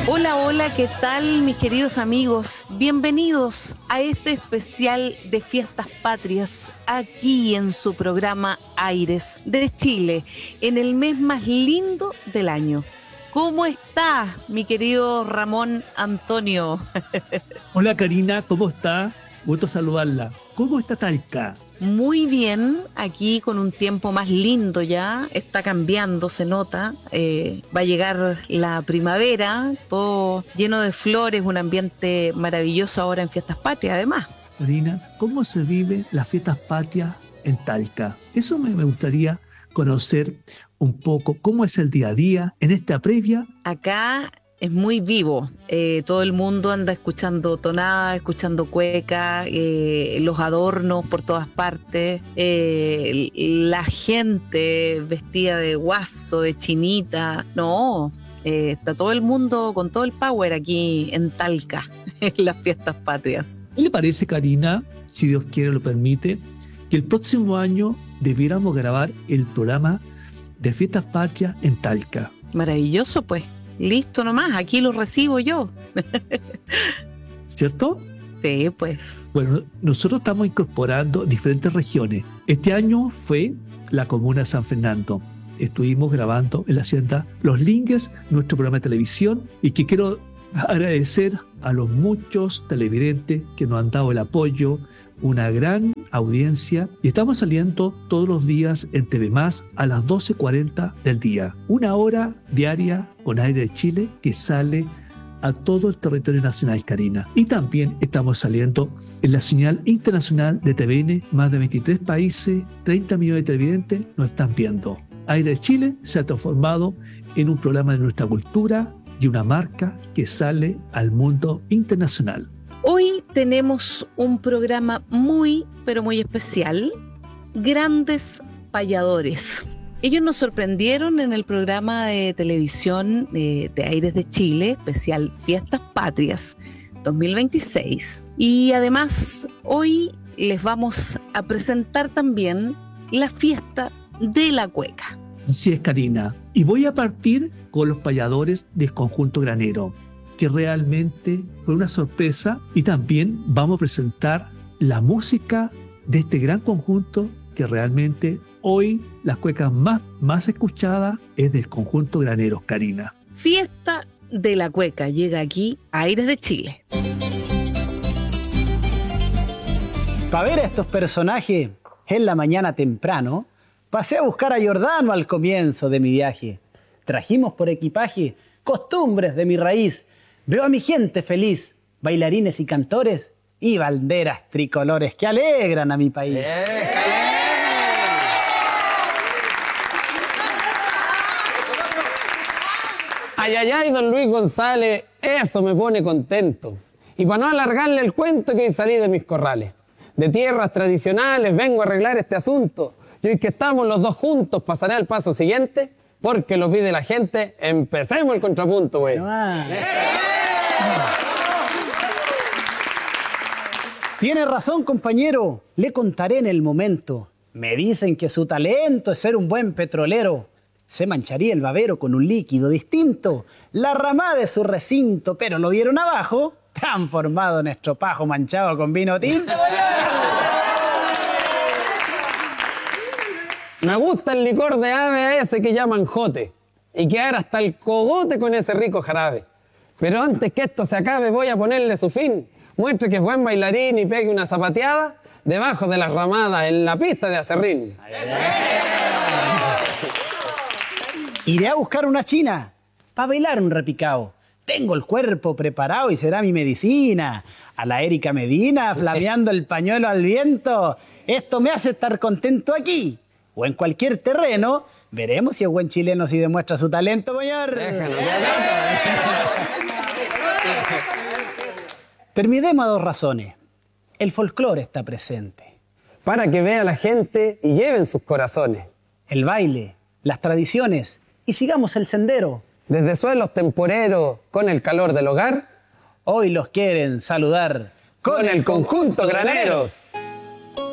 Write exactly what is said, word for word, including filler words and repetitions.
Hola, hola, ¿qué tal mis queridos amigos? Bienvenidos a este especial de Fiestas Patrias, aquí en su programa Aires de Chile, en el mes más lindo del año. ¿Cómo está mi querido Ramón Antonio? Hola Karina, ¿cómo está? Gusto saludarla. ¿Cómo está Talca? Muy bien, aquí con un tiempo más lindo ya, está cambiando, se nota, eh, va a llegar la primavera, todo lleno de flores, un ambiente maravilloso ahora en Fiestas Patrias además. Karina, ¿cómo se viven las fiestas patrias en Talca? Eso me, me gustaría conocer un poco cómo es el día a día en esta previa. Acá es muy vivo, eh, todo el mundo anda escuchando tonada, escuchando cueca, eh, los adornos por todas partes, eh, la gente vestida de guaso, de chinita, no, eh, está todo el mundo con todo el power aquí en Talca, en las Fiestas Patrias. ¿Qué le parece, Karina, si Dios quiere lo permite, que el próximo año debiéramos grabar el programa de Fiestas Patrias en Talca? Maravilloso, pues. Listo nomás, aquí lo recibo yo. ¿Cierto? Sí, pues. Bueno, nosotros estamos incorporando diferentes regiones. Este año fue la comuna de San Fernando. Estuvimos grabando en la hacienda Los Lingues, nuestro programa de televisión, y que quiero agradecer a los muchos televidentes que nos han dado el apoyo, una gran audiencia, y estamos saliendo todos los días en T V Más a las doce cuarenta del día. Una hora diaria con Aire de Chile que sale a todo el territorio nacional, Karina. Y también estamos saliendo en la señal internacional de T V N, más de veintitrés países, treinta millones de televidentes nos están viendo. Aire de Chile se ha transformado en un programa de nuestra cultura y una marca que sale al mundo internacional. Hoy tenemos un programa muy, pero muy especial. Grandes payadores. Ellos nos sorprendieron en el programa de televisión de, de Aires de Chile, especial Fiestas Patrias dos mil veintiséis. Y además, hoy les vamos a presentar también la fiesta de la cueca. Así es, Karina. Y voy a partir con los payadores del conjunto granero, que realmente fue una sorpresa, y también vamos a presentar la música de este gran conjunto que realmente hoy las cuecas más, más escuchadas es del conjunto Graneros, Karina. Fiesta de la cueca llega aquí a Aires de Chile. Para ver a estos personajes en la mañana temprano, pasé a buscar a Giordano al comienzo de mi viaje. Trajimos por equipaje costumbres de mi raíz. Veo a mi gente feliz, bailarines y cantores y banderas tricolores que alegran a mi país. ¡Eh! Ay, ay, ay, don Luis González, eso me pone contento. Y para no alargarle el cuento, que salí de mis corrales. De tierras tradicionales vengo a arreglar este asunto. Y hoy que estamos los dos juntos, pasaré al paso siguiente, porque lo pide la gente. Empecemos el contrapunto, güey. No, Tiene razón, compañero. Le contaré en el momento. Me dicen que su talento es ser un buen petrolero. Se mancharía el babero con un líquido distinto, la ramada de su recinto, pero lo vieron abajo, transformado en estropajo manchado con vino tinto. Me gusta el licor de ave a ese que llaman jote, y quedar hasta el cogote con ese rico jarabe. Pero antes que esto se acabe voy a ponerle su fin. Muestre que es buen bailarín y pegue una zapateada debajo de las ramadas en la pista de acerrín. Iré a buscar una china para bailar un repicao. Tengo el cuerpo preparado y será mi medicina. A la Erika Medina, flameando el pañuelo al viento. Esto me hace estar contento aquí o en cualquier terreno. Veremos si es buen chileno, si demuestra su talento, señor. Déjalo, Terminemos a dos razones. El folclore está presente. Para que vea la gente y lleven sus corazones. El baile, las tradiciones y sigamos el sendero. Desde suelos temporeros, con el calor del hogar, hoy los quieren saludar con, con el conjunto Graneros.